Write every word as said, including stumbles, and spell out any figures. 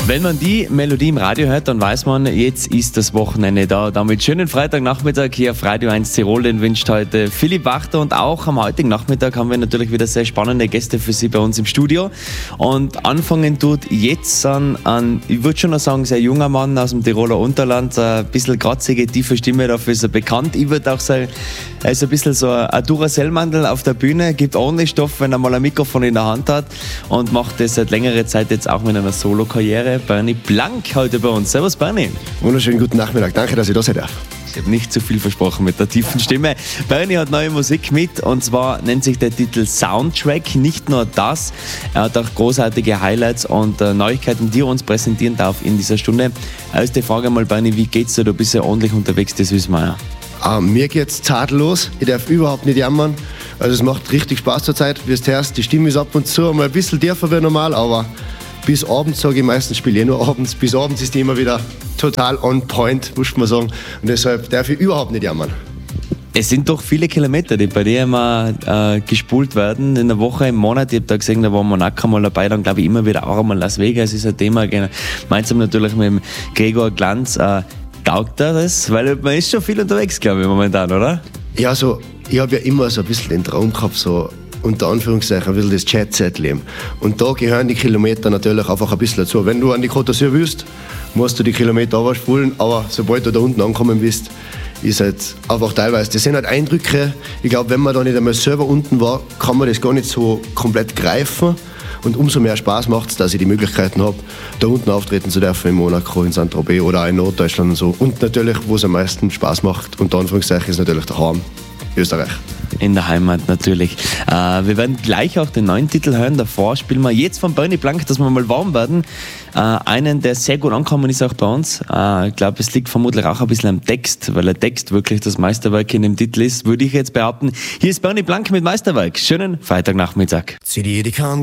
Wenn man die Melodie im Radio hört, dann weiß man, jetzt ist das Wochenende da. Damit schönen Freitagnachmittag hier auf Radio eins Tirol, den wünscht heute Philipp Wachter. Und auch am heutigen Nachmittag haben wir natürlich wieder sehr spannende Gäste für Sie bei uns im Studio. Und anfangen tut jetzt an, an ich würde schon noch sagen, sehr junger Mann aus dem Tiroler Unterland. Ein bisschen kratzige, tiefe Stimme, dafür ist er bekannt. Ich würde auch sagen, er ist ein bisschen so ein Duracell-Mandel auf der Bühne, gibt ordentlich Stoff, wenn er mal ein Mikrofon in der Hand hat und macht das seit längerer Zeit jetzt auch mit einer Solo-Karriere. Bernie Blank heute bei uns. Servus Bernie. Wunderschönen guten Nachmittag. Danke, dass ich da sein darf. Ich habe nicht zu viel versprochen mit der tiefen Stimme. Bernie hat neue Musik mit und zwar nennt sich der Titel Soundtrack. Nicht nur das, er hat auch großartige Highlights und äh, Neuigkeiten, die er uns präsentieren darf in dieser Stunde. Erste Frage mal, Bernie, wie geht's dir? Du bist ja ordentlich unterwegs, das wissen wir ja. Ah, mir geht's tadellos. Ich darf überhaupt nicht jammern. Also es macht richtig Spaß zur Zeit. Wie du hörst, die Stimme ist ab und zu mal ein bisschen tiefer wie normal, aber bis abends, sage ich meistens, spiele ich nur abends. Bis abends ist die immer wieder total on point, muss man sagen. Und deshalb darf ich überhaupt nicht jammern. Es sind doch viele Kilometer, die bei dir immer äh, gespult werden. In der Woche, im Monat, ich habe da gesehen, da war Monaco mal dabei, dann glaube ich immer wieder auch einmal Las Vegas ist ein Thema. Gemeinsam natürlich mit dem Gregor Glanz. Äh, taugt er das? Weil man ist schon viel unterwegs, glaube ich, momentan, oder? Ja, so, ich habe ja immer so ein bisschen den Traum gehabt, so unter Anführungszeichen ein bisschen das Jet-Set-Leben. Und da gehören die Kilometer natürlich einfach ein bisschen dazu. Wenn du an die Côte d'Azur willst, musst du die Kilometer runterspulen, aber sobald du da unten angekommen bist, ist halt einfach teilweise, das sind halt Eindrücke. Ich glaube, wenn man da nicht einmal selber unten war, kann man das gar nicht so komplett greifen. Und umso mehr Spaß macht es, dass ich die Möglichkeiten habe, da unten auftreten zu dürfen in Monaco, in Saint-Tropez oder auch in Norddeutschland und so. Und natürlich, wo es am meisten Spaß macht, unter Anführungszeichen, ist natürlich daheim, Österreich. In der Heimat natürlich. Äh, wir werden gleich auch den neuen Titel hören. Davor spielen wir jetzt von Bernie Blank, dass wir mal warm werden. Äh, einen, der sehr gut angekommen ist auch bei uns. Äh, ich glaube, es liegt vermutlich auch ein bisschen am Text, weil der Text wirklich das Meisterwerk in dem Titel ist, würde ich jetzt behaupten. Hier ist Bernie Blank mit Meisterwerk. Schönen Freitagnachmittag. Zieh dir die Kahn